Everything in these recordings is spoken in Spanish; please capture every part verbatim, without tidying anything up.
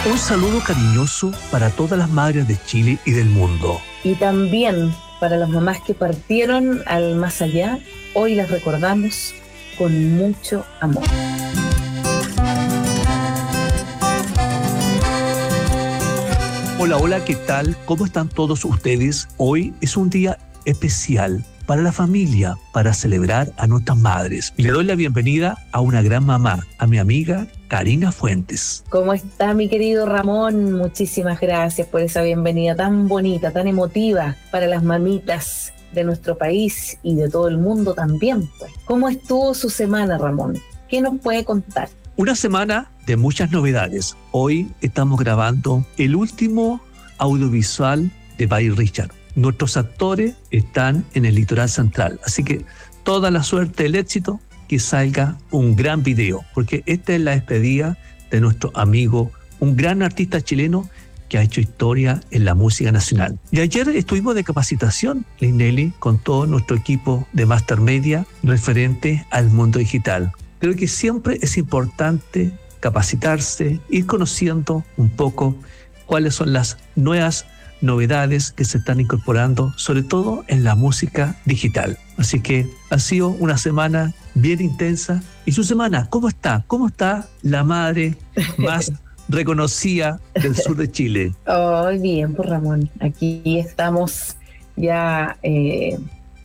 Un saludo cariñoso para todas las madres de Chile y del mundo. Y también para las mamás que partieron al más allá, hoy las recordamos con mucho amor. Hola, hola, ¿qué tal? ¿Cómo están todos ustedes? Hoy es un día especial para la familia, para celebrar a nuestras madres. Y le doy la bienvenida a una gran mamá, a mi amiga Karina Fuentes. ¿Cómo está mi querido Ramón? Muchísimas gracias por esa bienvenida tan bonita, tan emotiva para las mamitas de nuestro país y de todo el mundo también, pues. ¿Cómo estuvo su semana, Ramón? ¿Qué nos puede contar? Una semana de muchas novedades. Hoy estamos grabando el último audiovisual de Bye Richard. Nuestros actores están en el litoral central, así que toda la suerte, el éxito, que salga un gran video, porque esta es la despedida de nuestro amigo, un gran artista chileno que ha hecho historia en la música nacional. Y ayer estuvimos de capacitación, Linelli, con todo nuestro equipo de Master Media referente al mundo digital. Creo que siempre es importante capacitarse, ir conociendo un poco cuáles son las nuevas novedades que se están incorporando, sobre todo en la música digital. Así que ha sido una semana bien intensa. ¿Y su semana cómo está? ¿Cómo está la madre más reconocida del sur de Chile? Oh, bien, pues Ramón, aquí estamos ya eh,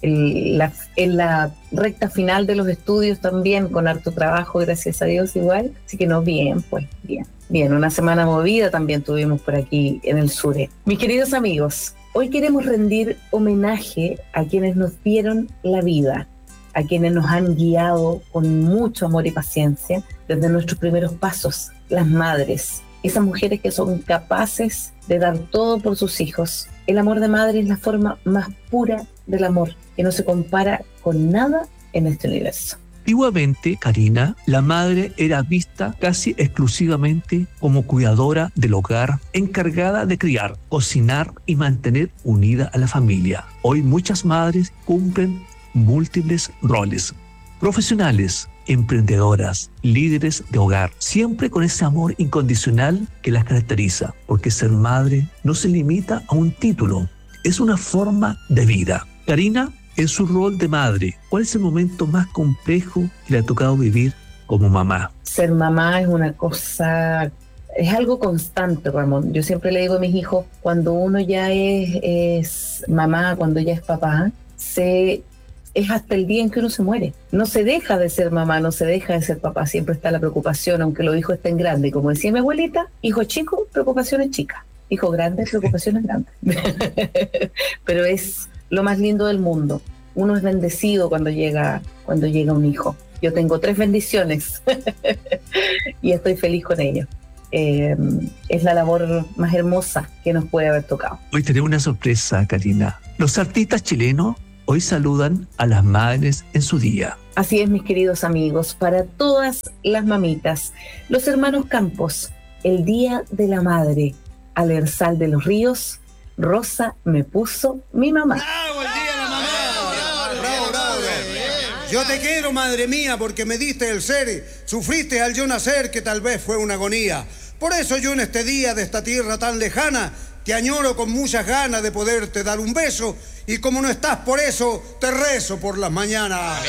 en, la, en la recta final de los estudios también, con harto trabajo, gracias a Dios igual. Así que no, bien, pues bien. Bien, una semana movida también tuvimos por aquí en el sur. Mis queridos amigos, hoy queremos rendir homenaje a quienes nos dieron la vida, a quienes nos han guiado con mucho amor y paciencia desde nuestros primeros pasos, las madres, esas mujeres que son capaces de dar todo por sus hijos. El amor de madre es la forma más pura del amor, que no se compara con nada en este universo. Antiguamente, Karina, la madre era vista casi exclusivamente como cuidadora del hogar, encargada de criar, cocinar y mantener unida a la familia. Hoy muchas madres cumplen múltiples roles: profesionales, emprendedoras, líderes de hogar, siempre con ese amor incondicional que las caracteriza, porque ser madre no se limita a un título, es una forma de vida. Karina, en su rol de madre, ¿cuál es el momento más complejo que le ha tocado vivir como mamá? Ser mamá es una cosa, es algo constante, Ramón. Yo siempre le digo a mis hijos, cuando uno ya es, es mamá, cuando ya es papá, se, es hasta el día en que uno se muere. No se deja de ser mamá, no se deja de ser papá. Siempre está la preocupación, aunque los hijos estén grandes. Como decía mi abuelita, hijo chico, preocupaciones chicas. Hijo grande, preocupaciones grandes. Pero es lo más lindo del mundo. Uno es bendecido cuando llega, cuando llega un hijo. Yo tengo tres bendiciones y estoy feliz con ello. Eh, es la labor más hermosa que nos puede haber tocado. Hoy tenemos una sorpresa, Karina. Los artistas chilenos hoy saludan a las madres en su día. Así es, mis queridos amigos, para todas las mamitas, los hermanos Campos, el Día de la Madre, al Ersal de los Ríos, Rosa me puso mi mamá. ¡Bravo, el Día de la Mamá! ¡Bravo, bravo, bravo! Yo te quiero, madre mía, porque me diste el ser, sufriste al yo nacer, que tal vez fue una agonía. Por eso yo en este día de esta tierra tan lejana, te añoro con muchas ganas de poderte dar un beso, y como no estás por eso, te rezo por las mañanas.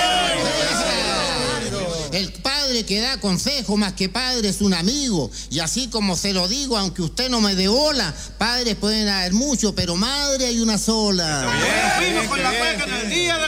El padre que da consejo más que padre es un amigo. Y así como se lo digo, aunque usted no me dé bola, padres pueden haber muchos, pero madre hay una sola. Bien, fuimos con la cueca en el Día de